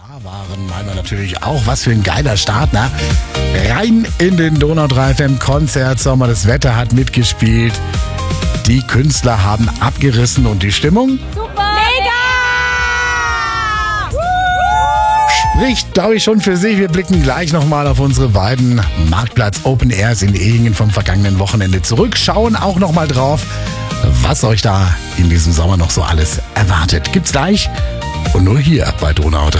waren, meinen wir natürlich auch. Was für ein geiler Start, ne? Rein in den Donau 3 FM Konzertsommer. Das Wetter hat mitgespielt. Die Künstler haben abgerissen und die Stimmung Super! Mega! spricht, glaube ich, schon für sich. Wir blicken gleich nochmal auf unsere beiden Marktplatz Open Airs in Ehingen vom vergangenen Wochenende zurück. Schauen auch nochmal drauf, was euch da in diesem Sommer noch so alles erwartet. Gibt's gleich und nur hier bei Donau 3.